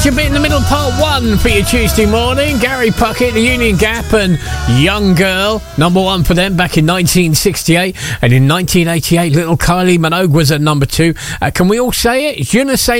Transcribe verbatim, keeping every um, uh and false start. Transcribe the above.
Feature bit in the middle, part one for your Tuesday morning. Gary Puckett, the Union Gap, and Young Girl, number one for them back in nineteen sixty-eight. And in nineteen eighty-eight, little Kylie Minogue was at number two. Uh, can we all say it? Je ne sais